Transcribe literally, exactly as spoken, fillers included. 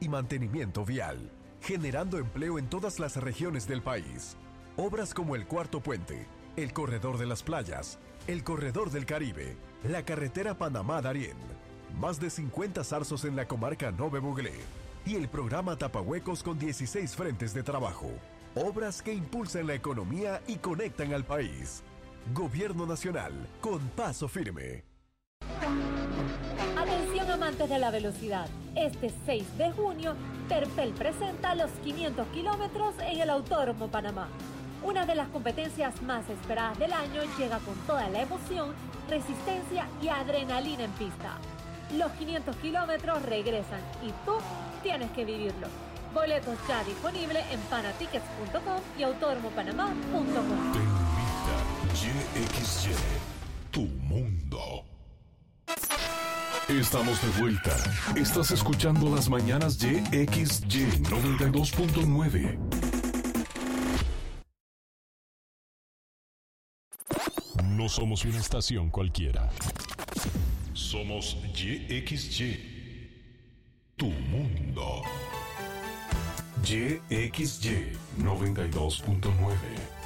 y mantenimiento vial, generando empleo en todas las regiones del país. Obras como el Cuarto Puente, el Corredor de las Playas, el Corredor del Caribe, la carretera Panamá-Darién, más de cincuenta zarzos en la comarca Nove Buglé y el programa Tapahuecos con dieciséis frentes de trabajo. Obras que impulsan la economía y conectan al país. Gobierno Nacional, con paso firme. Atención amantes de la velocidad. Este seis de junio, Terpel presenta los quinientos kilómetros en el Autódromo Panamá. Una de las competencias más esperadas del año llega con toda la emoción, resistencia y adrenalina en pista. Los quinientos kilómetros regresan y tú tienes que vivirlo. Boletos ya disponibles en panatickets punto com y autódromo panamá punto com. Te invita Y X Y, tu mundo. Estamos de vuelta. Estás escuchando las mañanas Y X Y noventa y dos punto nueve. No somos una estación cualquiera. Somos Y X Y, tu mundo. Y X Y noventa y dos punto nueve.